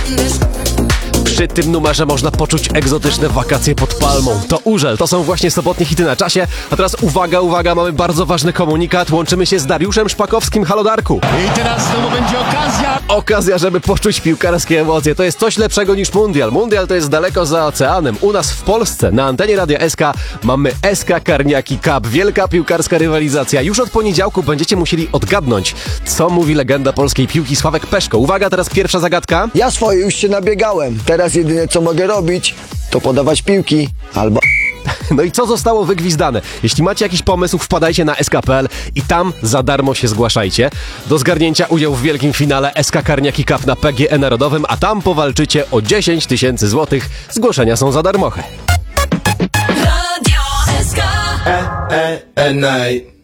Przy tym numerze można poczuć egzotyczne wakacje pod palmą. To Urzel, to są właśnie sobotnie hity na czasie. A teraz uwaga, uwaga, mamy bardzo ważny komunikat. Łączymy się z Dariuszem Szpakowskim. Halo Darku. I teraz znowu będzie okazja. Okazja, żeby poczuć piłkarskie emocje. To jest coś lepszego niż mundial. Mundial to jest daleko za oceanem. U nas w Polsce, na antenie Radia SK, mamy SK Karniaki Cup. Wielka piłkarska rywalizacja. Już od poniedziałku będziecie musieli odgadnąć, co mówi legenda polskiej piłki Sławek Peszko. Uwaga, teraz pierwsza zagadka. Ja swoje już się nabiegałem. Teraz jedyne co mogę robić, to podawać piłki albo... No i co zostało wygwizdane? Jeśli macie jakiś pomysł, wpadajcie na sk.pl i tam za darmo się zgłaszajcie. Do zgarnięcia udział w wielkim finale SK Karniaki Cup na PGE Narodowym, a tam powalczycie o 10 000 złotych. Zgłoszenia są za darmoche. Radio SK. Night.